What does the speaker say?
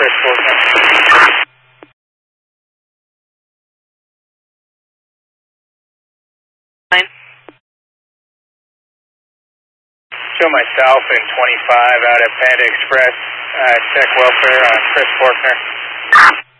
Chris Faulkner. Show myself in 25 out at Panda Express. Check welfare on Chris Faulkner.